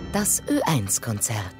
Das Ö1-Konzert.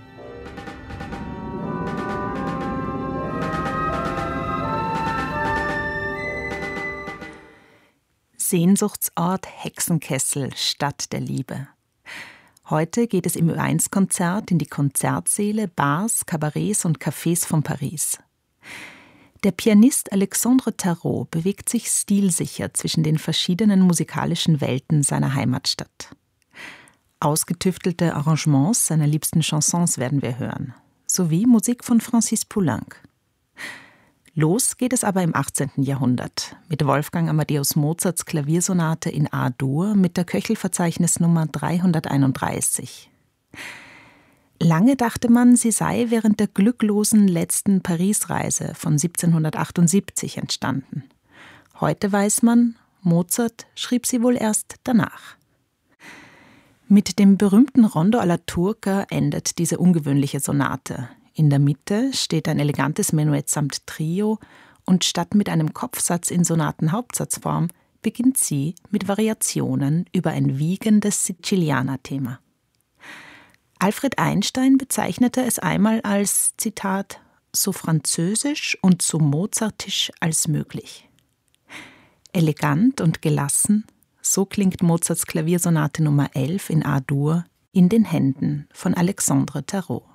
Sehnsuchtsort Hexenkessel, Stadt der Liebe. Heute geht es im Ö1-Konzert in die Konzertsäle, Bars, Kabarets und Cafés von Paris. Der Pianist Alexandre Tarot bewegt sich stilsicher zwischen den verschiedenen musikalischen Welten seiner Heimatstadt. Ausgetüftelte Arrangements seiner liebsten Chansons werden wir hören, sowie Musik von Francis Poulenc. Los geht es aber im 18. Jahrhundert mit Wolfgang Amadeus Mozarts Klaviersonate in A-Dur mit der Köchelverzeichnisnummer 331. Lange dachte man, sie sei während der glücklosen letzten Paris-Reise von 1778 entstanden. Heute weiß man, Mozart schrieb sie wohl erst danach. Mit dem berühmten Rondo alla Turca endet diese ungewöhnliche Sonate. In der Mitte steht ein elegantes Menuett samt Trio und statt mit einem Kopfsatz in Sonatenhauptsatzform beginnt sie mit Variationen über ein wiegendes Sicilianer-Thema. Alfred Einstein bezeichnete es einmal als, Zitat, so französisch und so mozartisch als möglich. Elegant und gelassen, so klingt Mozarts Klaviersonate Nummer 11 in A-Dur in den Händen von Alexandre Tarot.